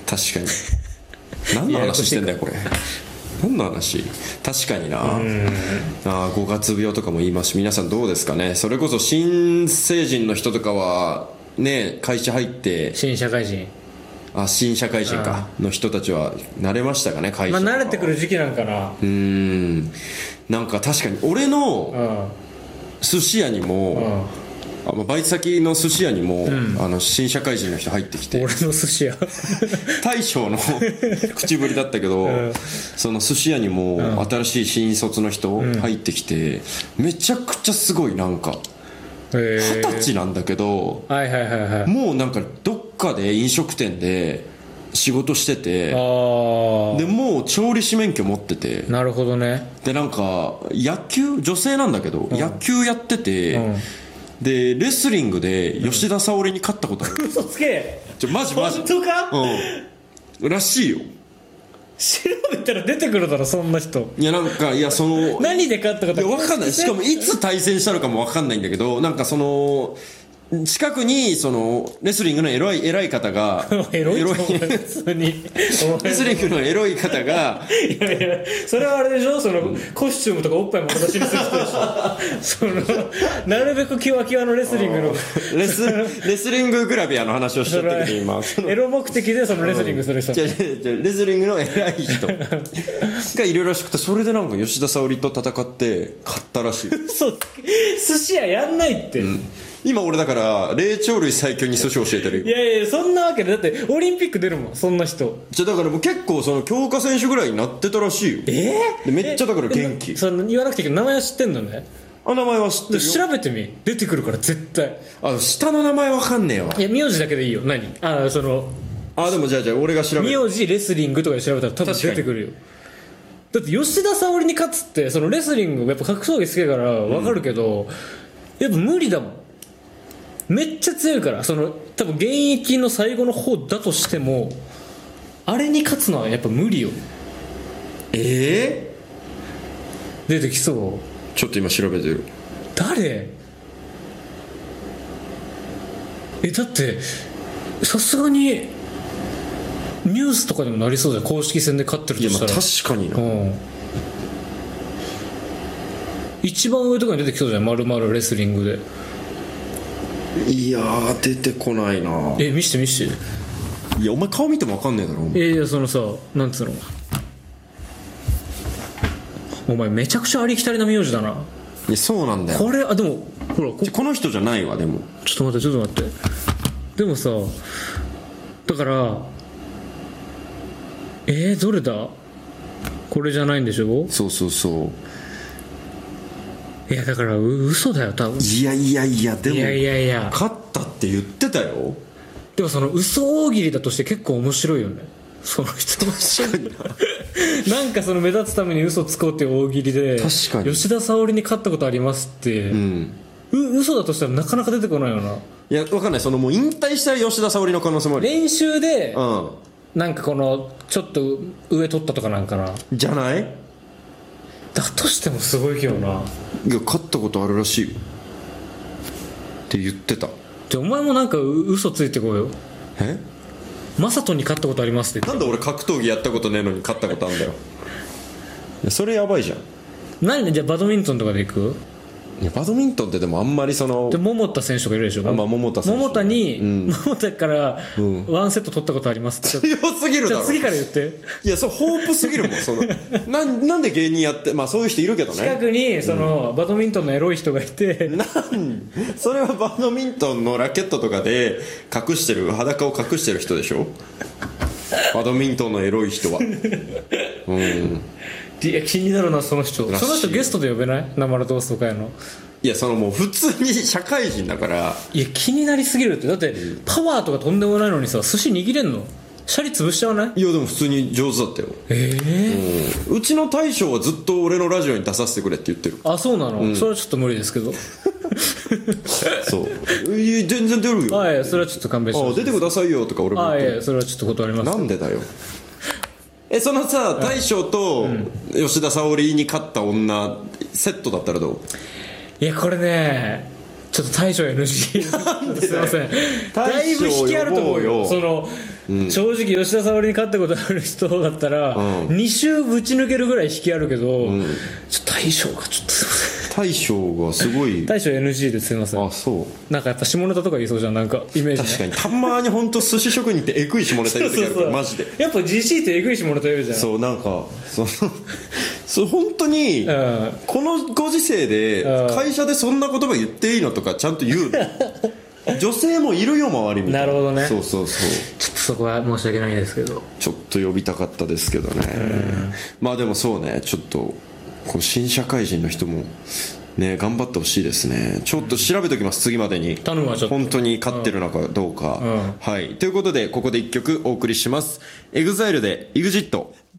確かに何の話してんだよこれ。何の話。確かにな。5月病とかも言いますし、皆さんどうですかね。それこそ新成人の人とかはね、会社入って新社会人かの人たちは慣れましたかね、会社とか。 慣れてくる時期なんかな。 なんか確かに俺の寿司屋にも、バイト先の寿司屋にも、新社会人の人入ってきて、 俺の寿司屋大将の口ぶりだったけど、その寿司屋にも新しい新卒の人入ってきて、めちゃくちゃすごい、なんか20歳なんだけど、もうなんかどっかで飲食店で仕事してて、でもう調理師免許持ってて、 なるほどね。 でなんか野球、女性なんだけど、野球やってて、でレスリングで吉田沙保里に勝ったことある。 嘘つけ。 マジ本当か。 らしいよ。 調べたら出てくるだろそんな人。 いやなんか、いやその何で勝ったか分かんない。しかもいつ対戦したのかも分かんないんだけど、なんかその近くにそのレスリングの偉い方がエロい普通にレスリングのエロい方がいやそれはあれでしょ、そのコスチュームとかおっぱいも形にする人でしょそのなるべくキワキワのレスリングのレスリンググラビアの話をしちゃったけど、今エロ目的でそのレスリングする人、 レスリングの偉い人がいるらしくて、それでなんか吉田沙保里と戦って勝ったらしい。 そう寿司屋やんないって、 今俺だから霊長類最強に寿司教えてるよ。 いやそんなわけで、だってオリンピック出るもんそんな人。 じゃだからもう結構その強化選手ぐらいになってたらしいよ。でめっちゃだから元気。 その言わなくていいけど名前は知ってんのね。 名前は知ってるよ。 調べてみ、出てくるから絶対。 下の名前わかんねえわ。 いや名字だけでいいよ。何そのでもじゃあ俺が調べる。 名字レスリングとかで調べたら多分出てくるよ。だって吉田沙保里に勝つって、そのレスリングやっぱ格闘技好きだから分かるけど、やっぱ無理だもん。めっちゃ強いから、その多分現役の最後の方だとしてもあれに勝つのはやっぱ無理よ。出てきそう。 ちょっと今調べてる。 誰？だってさすがにニュースとかでもなりそうじゃん、公式戦で勝ってるとしたら。 いや確かにな、 一番上とかに出てきそうじゃん、丸々レスリングで。 いや出てこないな。 見して。 いやお前顔見ても分かんねえだろ。 いやそのさ、なんつうの、お前めちゃくちゃありきたりな名字だな。 いやそうなんだよ。 これでもほらこの人じゃないわ。でもちょっと待ってでもさ、だからどれだ、これじゃないんでしょ。 そういやだから嘘だよ多分。 いやでもいや勝ったって言ってたよ。 でもその嘘大喜利だとして結構面白いよね、その人なんかその目立つために嘘つこうっていう大喜利で、 確かに吉田沙保里に勝ったことありますって、嘘だとしたらなかなか出てこないよな。 いや分かんない、そのもう引退した吉田沙保里の可能性もある。 練習で、なんかこのちょっと上取ったとかなんかな。 じゃない？ だとしてもすごいけどな。 いや勝ったことあるらしいよって言ってた。 お前もなんか嘘ついてこいよ。マサトに勝ったことありますって。 なんで俺格闘技やったことねえのに勝ったことあるんだよ。いやそれやばいじゃん。 何じゃあバドミントンとかで行く？ いやバドミントンってでもあんまりそので桃田選手とかいるでしょ。 桃田選手、 桃田からワンセット取ったことありますって。 強すぎるだろ。 じゃあ次から言って。 いやそうホープすぎるもんそのなんで芸人やって、そういう人いるけどね。 近くにその、バドミントンのエロい人がいて、 それはバドミントンのラケットとかで隠してる、裸を隠してる人でしょバドミントンのエロい人は。 いや気になるなその人。その人ゲストで呼べない？生ラ同窓会の。 いやそのもう普通に社会人だから。 いや気になりすぎるって。だってパワーとかとんでもないのにさ、寿司握れんの？シャリ潰しちゃわない？ いやでも普通に上手だったよ。うちの大将はずっと俺のラジオに出させてくれって言ってる。 あそうなの、それはちょっと無理ですけどそう全然出るよ。 はい、それはちょっと勘弁してほしい。 出てくださいよとか俺も言ってる。 いやそれはちょっと断ります。 なんでだよ。そのさ大将と吉田沙保里に勝った女セットだったらどう？ いやこれねちょっと大将 NG すいません。だいぶ引きあると思うよ。その正直吉田沙保里に勝ったことある人だったら、2周ぶち抜けるぐらい引きあるけど、ちょっと大将がちょっとすいません。 大将がすごい。 大将 NG ですいません。 あ、そう。 なんかやっぱ下ネタとか言いそうじゃん、なんかイメージ、ね、 確かにたまに本当寿司職人ってエグい下ネタ言う時あるからマジで。 やっぱ GC ってエグい下ネタ言うじゃん。 そう、なんかそう本当に、このご時世で会社でそんな言葉言っていいのとかちゃんと言うの女性もいるよ周りみたいな。 なるほどね。 そうそうそう。 ちょっとそこは申し訳ないですけど、 ちょっと呼びたかったですけどね。まあでもそうね、ちょっとこう新社会人の人もね頑張ってほしいですね。ちょっと調べておきます、次までに。 頼むわ、ちょっと本当に勝ってるのかどうか。はい、ということでここで1曲お送りします。 EXILE で EXIT。